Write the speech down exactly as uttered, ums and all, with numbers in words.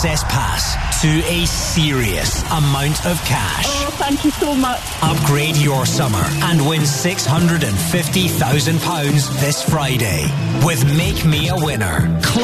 access pass to a serious amount of cash. Oh, thank you so much. Upgrade your summer and win six hundred fifty thousand pounds this Friday with Make Me a Winner.